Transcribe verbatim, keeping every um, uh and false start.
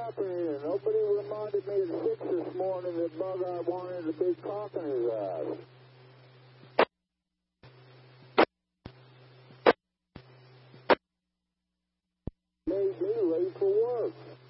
happening here? Nobody reminded me at six this morning that Bug-Eye wanted a big cock in his ass. Made me late for work.